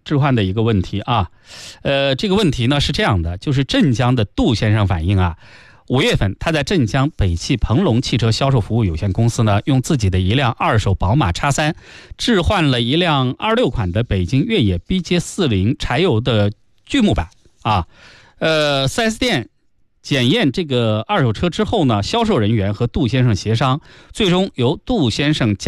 置换的一个问题啊。这个问题呢是这样的，就是镇江的杜先生反映啊，5月份他在镇江北汽鹏龙汽车销售服务有限公司呢，用自己的一辆二手宝马 X3 置换了一辆26款的北京越野 BJ40 柴油的巨木版啊。4S 店检验这个二手车之后呢，销售人员和杜先生协商，最终由杜先生